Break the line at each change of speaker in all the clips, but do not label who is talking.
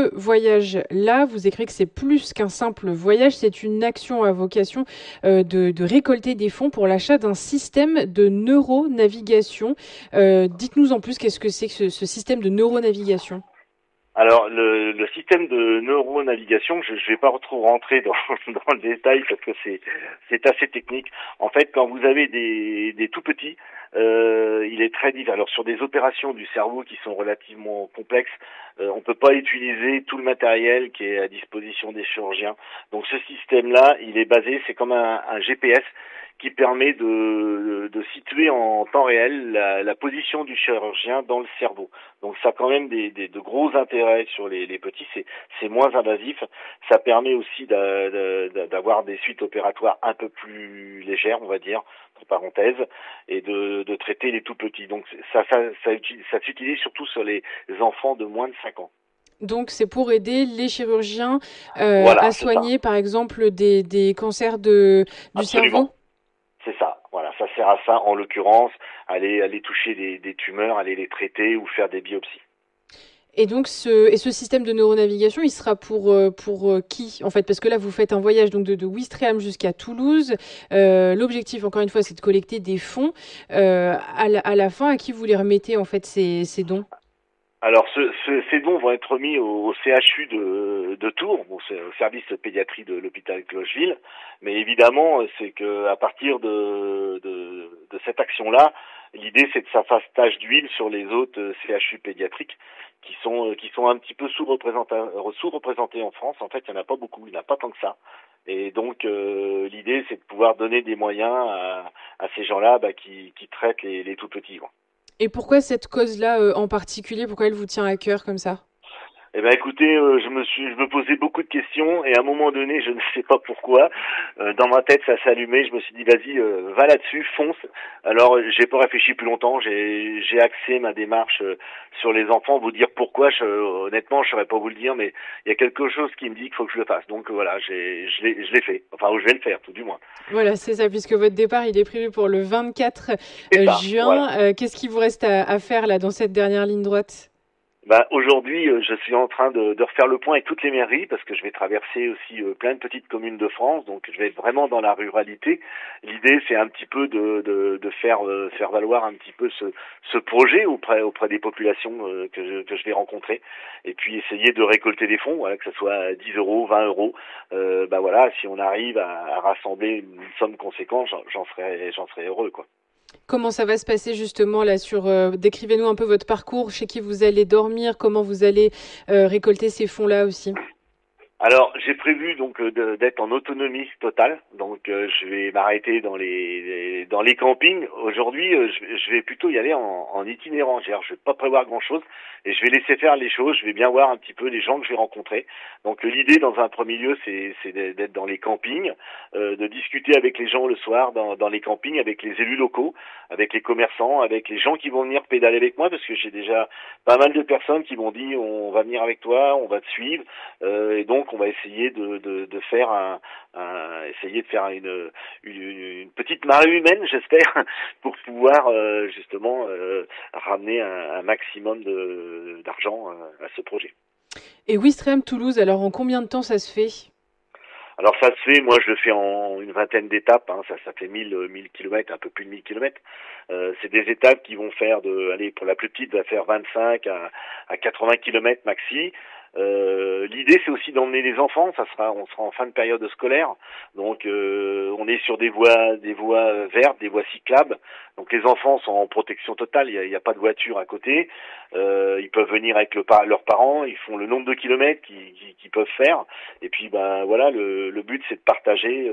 ce voyage-là, vous écrivez que c'est plus qu'un simple voyage, c'est une action à vocation de récolter des fonds pour l'achat d'un système de neuronavigation. Dites-nous en plus, qu'est-ce que c'est que ce système de neuronavigation?
Alors, le système de neuronavigation, je ne vais pas trop rentrer dans, dans le détail parce que c'est assez technique. En fait, quand vous avez des tout petits, il est très difficile. Alors, sur des opérations du cerveau qui sont relativement complexes, on peut pas utiliser tout le matériel qui est à disposition des chirurgiens. Donc, ce système-là, il est basé, c'est comme un GPS qui permet de situer en temps réel la position du chirurgien dans le cerveau. Donc ça a quand même de gros intérêts sur les petits, c'est moins invasif, ça permet aussi d'avoir des suites opératoires un peu plus légères, on va dire, entre parenthèses, et de traiter les tout petits. Donc ça s'utilise surtout sur les enfants de moins de 5 ans.
Donc, c'est pour aider les chirurgiens
Voilà,
à
c'est ça,
soigner, par exemple, des cancers du cerveau?
absolument. C'est ça, voilà, ça sert à ça en l'occurrence, aller toucher des tumeurs, aller les traiter ou faire des biopsies.
Et donc, ce système de neuronavigation, il sera pour qui, en fait? Parce que là, vous faites un voyage donc de Ouistreham jusqu'à Toulouse. L'objectif, encore une fois, c'est de collecter des fonds. À la fin, à qui vous les remettez, en fait, ces dons?
Alors, ces dons vont être mis au CHU de Tours, bon, c'est au service pédiatrie de l'hôpital Clocheville. Mais évidemment, c'est que à partir de cette action-là, l'idée c'est que ça fasse tache d'huile sur les autres CHU pédiatriques qui sont un petit peu sous-représentés en France. En fait, il n'y en a pas beaucoup, il n'y en a pas tant que ça. Et donc, l'idée c'est de pouvoir donner des moyens à ces gens-là qui traitent les tout petits, quoi.
Et pourquoi cette cause-là en particulier? Pourquoi elle vous tient à cœur comme ça?
Eh ben écoutez, je me posais beaucoup de questions et à un moment donné, je ne sais pas pourquoi, dans ma tête ça s'allumait. Je me suis dit vas-y, va là-dessus, fonce. Alors j'ai pas réfléchi plus longtemps. J'ai axé ma démarche sur les enfants. Vous dire pourquoi, honnêtement, je saurais pas vous le dire, mais il y a quelque chose qui me dit qu'il faut que je le fasse. Donc voilà, je l'ai fait. Enfin, ou je vais le faire, tout du moins.
Voilà, c'est ça, puisque votre départ, il est prévu pour le 24
C'est ça. Voilà.
juin. Qu'est-ce qui vous reste à faire là dans cette dernière ligne droite?
Bah, aujourd'hui, je suis en train de refaire le point avec toutes les mairies parce que je vais traverser aussi plein de petites communes de France, donc je vais être vraiment dans la ruralité. L'idée, c'est un petit peu de faire valoir un petit peu ce projet auprès des populations que je vais rencontrer, et puis essayer de récolter des fonds, voilà, que ce soit 10 euros, 20 euros. Bah voilà, si on arrive à rassembler une somme conséquente, j'en serais heureux, quoi.
Comment ça va se passer justement là décrivez-nous un peu votre parcours, chez qui vous allez dormir, comment vous allez récolter ces fonds-là aussi.
Alors, j'ai prévu donc d'être en autonomie totale. Donc, je vais m'arrêter dans les campings. Aujourd'hui, je vais plutôt y aller en itinérant. Je vais pas prévoir grand-chose et je vais laisser faire les choses. Je vais bien voir un petit peu les gens que je vais rencontrer. Donc, l'idée dans un premier lieu, c'est d'être dans les campings, de discuter avec les gens le soir dans les campings, avec les élus locaux, avec les commerçants, avec les gens qui vont venir pédaler avec moi, parce que j'ai déjà pas mal de personnes qui m'ont dit on va venir avec toi, on va te suivre. Et donc on va essayer de faire essayer de faire une petite marée humaine, j'espère, pour pouvoir justement ramener un maximum d'argent à ce projet.
Et Ouistreham Toulouse, alors en combien de temps ça se fait?
Alors ça se fait, moi je le fais en une vingtaine d'étapes, hein, ça fait 1000 kilomètres, un peu plus de 1000 kilomètres. C'est des étapes qui vont faire allez, pour la plus petite, va faire 25 à 80 kilomètres maxi. L'idée c'est aussi d'emmener les enfants, on sera en fin de période scolaire, donc on est sur des voies vertes, des voies cyclables, donc les enfants sont en protection totale, il y a pas de voiture à côté, ils peuvent venir avec leurs parents, ils font le nombre de kilomètres qu'ils peuvent faire, et puis ben voilà, le but c'est de partager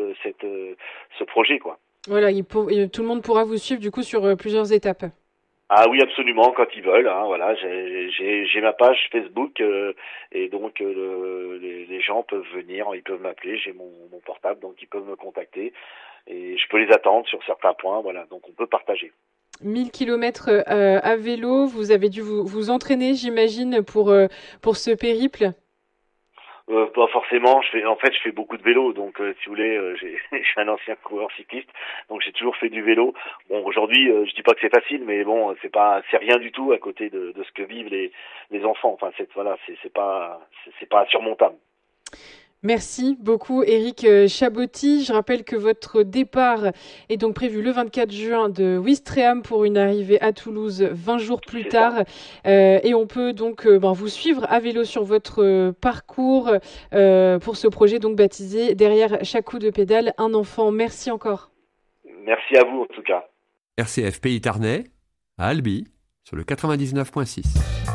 ce projet, quoi.
Voilà, tout le monde pourra vous suivre du coup sur plusieurs étapes.
Ah oui, absolument, quand ils veulent. Hein, voilà, j'ai ma page Facebook et donc les gens peuvent venir, ils peuvent m'appeler, j'ai mon portable, donc ils peuvent me contacter et je peux les attendre sur certains points. Voilà, donc on peut partager.
1000 kilomètres à vélo, vous avez dû vous entraîner, j'imagine, pour ce périple.
Pas forcément. Je fais beaucoup de vélo, donc si vous voulez, je suis un ancien coureur cycliste, donc j'ai toujours fait du vélo. Bon, aujourd'hui, je dis pas que c'est facile, mais bon, c'est rien du tout à côté de ce que vivent les enfants. Enfin, c'est pas insurmontable.
Merci beaucoup, Éric Chaboty. Je rappelle que votre départ est donc prévu le 24 juin de Ouistreham pour une arrivée à Toulouse 20 jours plus tard. Et on peut donc vous suivre à vélo sur votre parcours pour ce projet donc baptisé Derrière chaque coup de pédale, un enfant. Merci encore.
Merci à vous en tout cas.
RCF Pays Tarnais, à Albi, sur le 99.6.